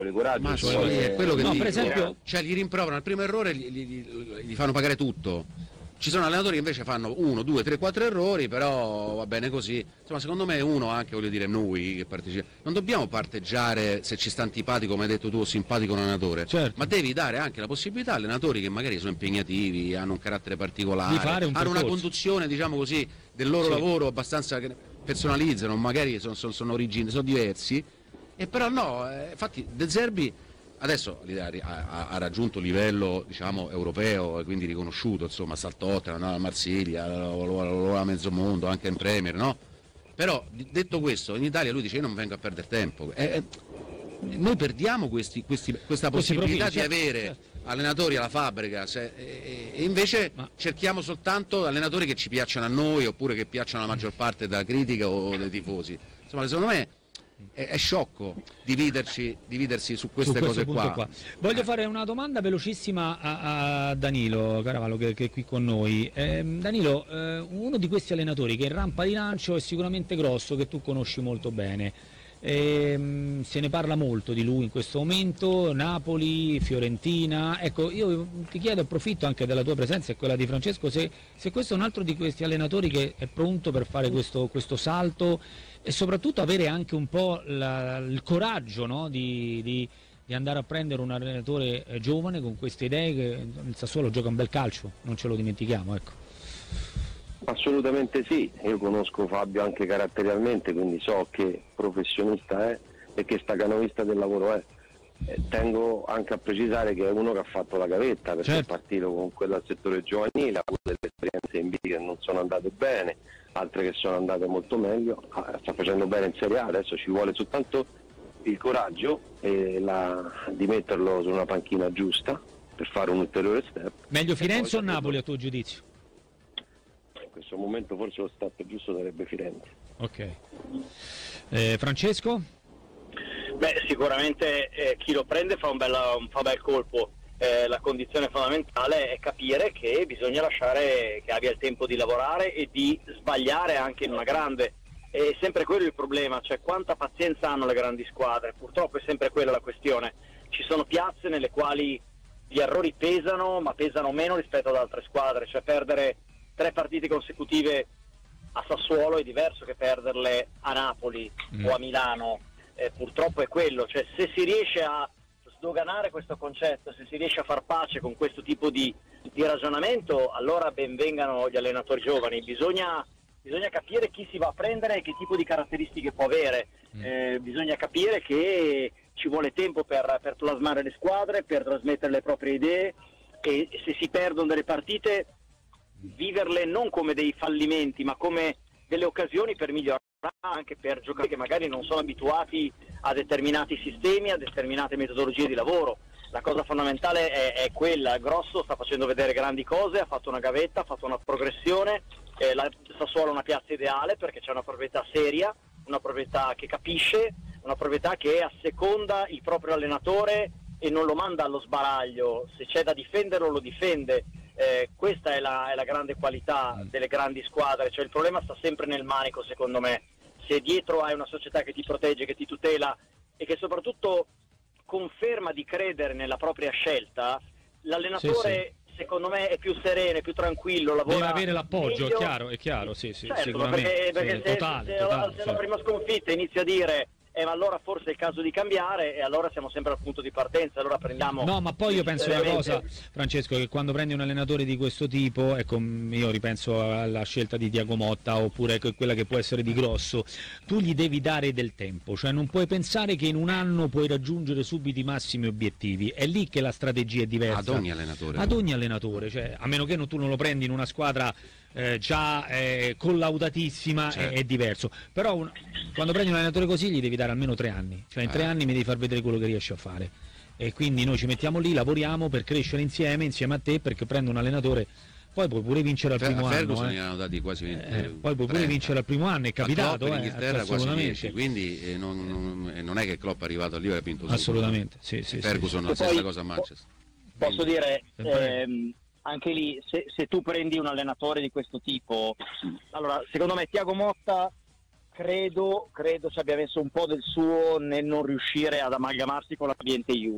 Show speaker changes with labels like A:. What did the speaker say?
A: coraggio.
B: Ma è quello che
C: no,
B: dico.
C: per esempio,
B: cioè gli rimproverano al primo errore, gli fanno pagare tutto. Ci sono allenatori che invece fanno 1, 2, 3, 4 errori, però va bene così. Insomma, secondo me uno anche, voglio dire, noi che partecipiamo, non dobbiamo parteggiare se ci sta antipatico, come hai detto tu, o simpatico un allenatore,
C: certo,
B: ma devi dare anche la possibilità a allenatori che magari sono impegnativi, hanno un carattere particolare,
C: di fare un
B: hanno una
C: percorso.
B: conduzione, diciamo così, del loro lavoro abbastanza che personalizzano, magari sono origini, sono diversi, e però no, infatti De Zerbi adesso ha raggiunto un livello, diciamo, europeo, quindi riconosciuto, insomma, sta al Tottenham, a Marsiglia, lo a mezzo mondo, anche in Premier, no? Però, detto questo, in Italia lui dice io non vengo a perdere tempo. Noi perdiamo questa possibilità di avere allenatori alla fabbrica e invece cerchiamo soltanto allenatori che ci piacciono a noi oppure che piacciono alla maggior parte della critica o dei tifosi. Insomma, secondo me è sciocco dividersi su queste cose qua.
C: Voglio fare una domanda velocissima a Danilo Caravallo che è qui con noi. Danilo, uno di questi allenatori che in rampa di lancio è sicuramente Grosso, che tu conosci molto bene. Se ne parla molto di lui in questo momento, Napoli, Fiorentina. Ecco, io ti chiedo, approfitto anche della tua presenza e quella di Francesco, se questo è un altro di questi allenatori che è pronto per fare questo salto e soprattutto avere anche un po' il coraggio, no? di andare a prendere un allenatore giovane con queste idee, che il Sassuolo gioca un bel calcio, non ce lo dimentichiamo, ecco.
A: Assolutamente sì, io conosco Fabio anche caratterialmente, quindi so che professionista è e che stacanovista del lavoro è. Tengo anche a precisare che è uno che ha fatto la gavetta, perché è partito con quello al settore giovanile, ha avuto delle esperienze in B che non sono andate bene, altre che sono andate molto meglio, sta facendo bene in Serie A, adesso ci vuole soltanto il coraggio di metterlo su una panchina giusta per fare un ulteriore step.
C: Meglio Firenze o Napoli a tuo giudizio?
A: In questo momento forse lo step giusto sarebbe Firenze.
C: Ok. Francesco?
D: Beh, sicuramente chi lo prende fa un bel colpo. La condizione fondamentale è capire che bisogna lasciare che abbia il tempo di lavorare e di sbagliare anche in una grande. È sempre quello il problema, cioè quanta pazienza hanno le grandi squadre. Purtroppo è sempre quella la questione. Ci sono piazze nelle quali gli errori pesano, ma pesano meno rispetto ad altre squadre, cioè perdere 3 partite consecutive a Sassuolo è diverso che perderle a Napoli o a Milano. Purtroppo è quello, cioè se si riesce a sdoganare questo concetto, se si riesce a far pace con questo tipo di ragionamento, allora ben vengano gli allenatori giovani. Bisogna capire chi si va a prendere e che tipo di caratteristiche può avere. Bisogna capire che ci vuole tempo per plasmare le squadre, per trasmettere le proprie idee, e se si perdono delle partite viverle non come dei fallimenti ma come delle occasioni per migliorare, anche per giocatori che magari non sono abituati a determinati sistemi, a determinate metodologie di lavoro. La cosa fondamentale è quella. Grosso sta facendo vedere grandi cose, ha fatto una gavetta, ha fatto una progressione, la Sassuolo è una piazza ideale perché c'è una proprietà seria, una proprietà che capisce, una proprietà che asseconda il proprio allenatore e non lo manda allo sbaraglio. Se c'è da difenderlo lo difende. Questa è la grande qualità delle grandi squadre, cioè il problema sta sempre nel manico, secondo me. Se dietro hai una società che ti protegge, che ti tutela e che soprattutto conferma di credere nella propria scelta, l'allenatore secondo me è più sereno, è più tranquillo, lavora.
C: Deve avere l'appoggio,
D: meglio.
C: è chiaro, sì,
D: Certo,
C: sicuramente.
D: perché se la prima sconfitta inizia a dire ma allora forse è il caso di cambiare, e allora siamo sempre al punto di partenza, allora prendiamo.
C: No, ma poi io penso una cosa, Francesco, che quando prendi un allenatore di questo tipo, ecco, io ripenso alla scelta di Thiago Motta oppure quella che può essere di Grosso, tu gli devi dare del tempo, cioè non puoi pensare che in un anno puoi raggiungere subito i massimi obiettivi, è lì che la strategia è diversa.
B: Ad ogni allenatore,
C: cioè, a meno che tu non lo prendi in una squadra già collaudatissima, certo. È diverso, però quando prendi un allenatore così gli devi dare almeno 3 anni, cioè in 3 anni mi devi far vedere quello che riesci a fare, e quindi noi ci mettiamo lì, lavoriamo per crescere insieme a te, perché prendo un allenatore, poi puoi pure vincere al primo anno,
B: Ferguson gli hanno dati quasi 20,
C: poi puoi pure vincere al primo anno, è capitato,
B: in Inghilterra quasi 10, quindi non è che Klopp è arrivato lì e ha vinto
C: assolutamente, sì,
B: Ferguson la stessa cosa a Manchester.
D: Posso dire, anche lì, se tu prendi un allenatore di questo tipo, allora secondo me Thiago Motta credo ci abbia messo un po' del suo nel non riuscire ad amalgamarsi con l'ambiente Juve.